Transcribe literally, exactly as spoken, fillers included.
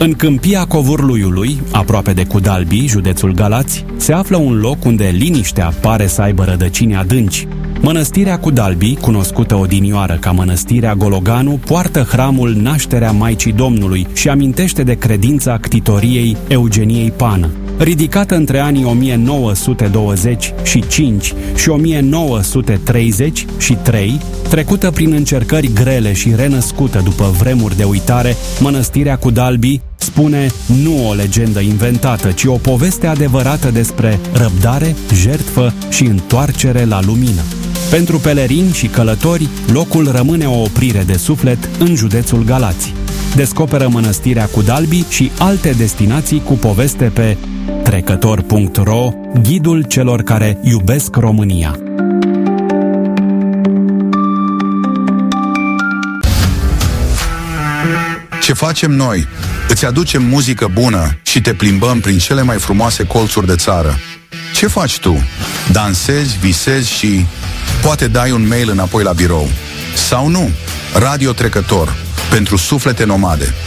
În Câmpia Covârluiului, aproape de Cudalbi, județul Galați, se află un loc unde liniștea pare să aibă rădăcini adânci. Mănăstirea Cudalbi, cunoscută odinioară ca Mănăstirea Gologanu, poartă hramul Nașterea Maicii Domnului și amintește de credința ctitoriei Eugeniei Pană. Ridicată între anii o mie nouă sute douăzeci și cinci și o mie nouă sute treizeci și trei, trecută prin încercări grele și renăscută după vremuri de uitare, Mănăstirea Cudalbi spune nu o legendă inventată, ci o poveste adevărată despre răbdare, jertfă și întoarcere la lumină. Pentru pelerini și călători, locul rămâne o oprire de suflet în județul Galați. Descoperă Mănăstirea Cudalbi și alte destinații cu poveste pe trecător punct ro, ghidul celor care iubesc România. Ce facem noi? Îți aducem muzică bună și te plimbăm prin cele mai frumoase colțuri de țară. Ce faci tu? Dansezi, visezi și poate dai un mail înapoi la birou. Sau nu? Radio Trecător, pentru suflete nomade.